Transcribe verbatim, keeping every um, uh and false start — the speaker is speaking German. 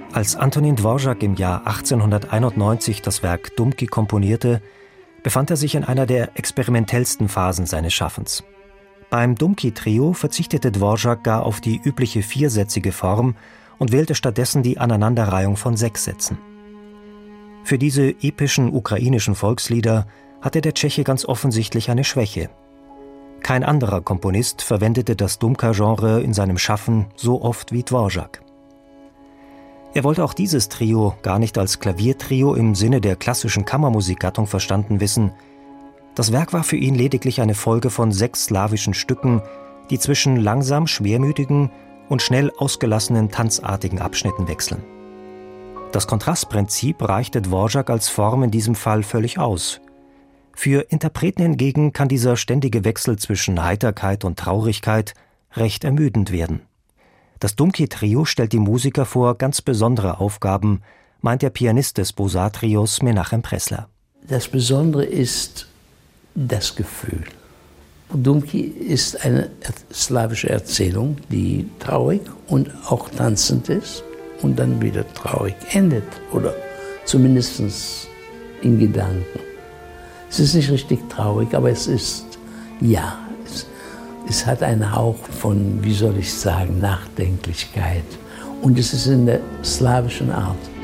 Als Antonín Dvořák im Jahr achtzehnhunderteinundneunzig das Werk Dumki komponierte, befand er sich in einer der experimentellsten Phasen seines Schaffens. Beim Dumki-Trio verzichtete Dvořák gar auf die übliche viersätzige Form und wählte stattdessen die Aneinanderreihung von sechs Sätzen. Für diese epischen ukrainischen Volkslieder hatte der Tscheche ganz offensichtlich eine Schwäche. Kein anderer Komponist verwendete das Dumka-Genre in seinem Schaffen so oft wie Dvořák. Er wollte auch dieses Trio gar nicht als Klaviertrio im Sinne der klassischen Kammermusikgattung verstanden wissen. Das Werk war für ihn lediglich eine Folge von sechs slawischen Stücken, die zwischen langsam schwermütigen und schnell ausgelassenen tanzartigen Abschnitten wechseln. Das Kontrastprinzip reichte Dvořák als Form in diesem Fall völlig aus. Für Interpreten hingegen kann dieser ständige Wechsel zwischen Heiterkeit und Traurigkeit recht ermüdend werden. Das Dumki-Trio stellt die Musiker vor ganz besondere Aufgaben, meint der Pianist des Bosar-Trios Menachem Pressler. Das Besondere ist das Gefühl. Dumki ist eine slawische Erzählung, die traurig und auch tanzend ist und dann wieder traurig endet, oder zumindest in Gedanken. Es ist nicht richtig traurig, aber es ist, ja, es, es hat einen Hauch von, wie soll ich sagen, Nachdenklichkeit. Und es ist in der slawischen Art.